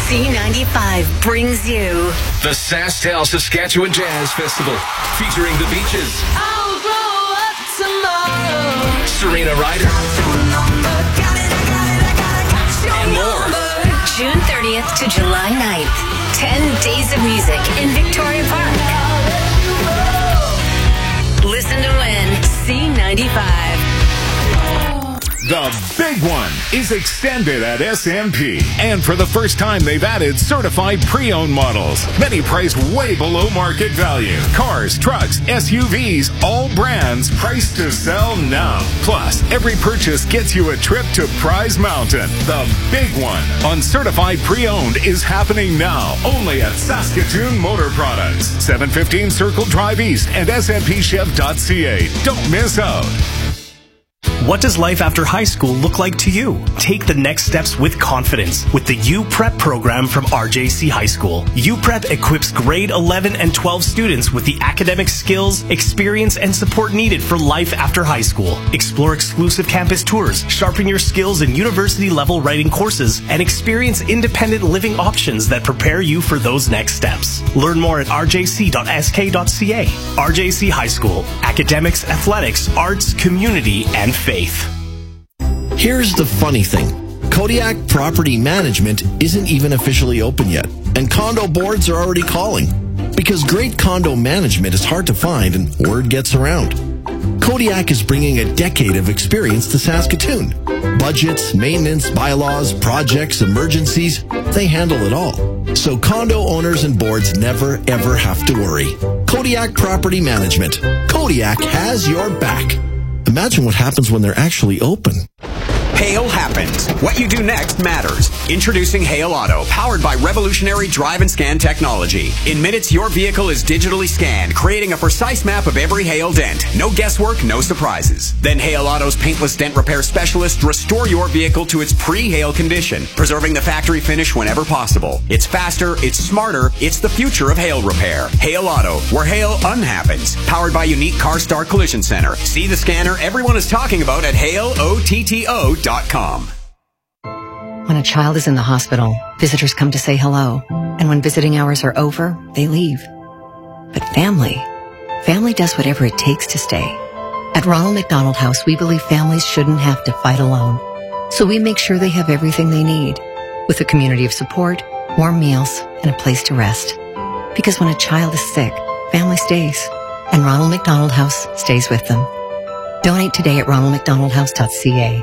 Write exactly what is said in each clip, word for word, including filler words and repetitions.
C ninety-five brings you the SaskTel Saskatchewan Jazz Festival, featuring The Beaches. I'll grow up tomorrow. Serena Ryder. And more. June thirtieth to July ninth. Ten days of music in Victoria Park. Listen to win C ninety-five. The big one is extended at S M P. And for the first time, they've added certified pre-owned models. Many priced way below market value. Cars, trucks, S U Vs, all brands priced to sell now. Plus, every purchase gets you a trip to Prize Mountain. The big one on certified pre-owned is happening now. Only at Saskatoon Motor Products. seven fifteen Circle Drive East and S M P chev dot c a. Don't miss out. What does life after high school look like to you? Take the next steps with confidence with the U Prep program from R J C High School. U Prep equips grade eleven and twelve students with the academic skills, experience, and support needed for life after high school. Explore exclusive campus tours, sharpen your skills in university-level writing courses, and experience independent living options that prepare you for those next steps. Learn more at r j c dot s k dot c a. R J C High School. Academics, athletics, arts, community, and faith. Here's the funny thing. Kodiak Property Management isn't even officially open yet, and condo boards are already calling. Because great condo management is hard to find and word gets around. Kodiak is bringing a decade of experience to Saskatoon. Budgets, maintenance, bylaws, projects, emergencies, they handle it all. So condo owners and boards never ever have to worry. Kodiak Property Management. Kodiak has your back. Imagine what happens when they're actually open. Hail happens. What you do next matters. Introducing Hail Auto, powered by revolutionary drive and scan technology. In minutes, your vehicle is digitally scanned, creating a precise map of every hail dent. No guesswork, no surprises. Then Hail Auto's paintless dent repair specialists restore your vehicle to its pre-hail condition, preserving the factory finish whenever possible. It's faster, it's smarter, it's the future of hail repair. Hail Auto, where hail unhappens. Powered by unique CarStar Collision Center. See the scanner everyone is talking about at hail otto dot com. When a child is in the hospital, visitors come to say hello. And when visiting hours are over, they leave. But family, family does whatever it takes to stay. At Ronald McDonald House, we believe families shouldn't have to fight alone. So we make sure they have everything they need, with a community of support, warm meals, and a place to rest. Because when a child is sick, family stays. And Ronald McDonald House stays with them. Donate today at ronald mcdonald house dot c a.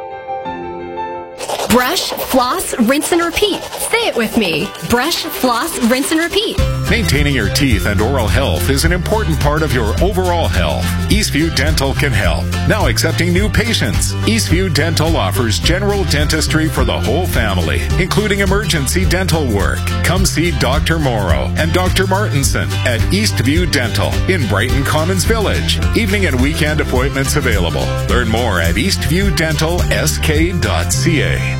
Brush, floss, rinse, and repeat. Say it with me. Brush, floss, rinse, and repeat. Maintaining your teeth and oral health is an important part of your overall health. Eastview Dental can help. Now accepting new patients. Eastview Dental offers general dentistry for the whole family, including emergency dental work. Come see Doctor Morrow and Doctor Martinson at Eastview Dental in Brighton Commons Village. Evening and weekend appointments available. Learn more at eastview dental s k dot c a.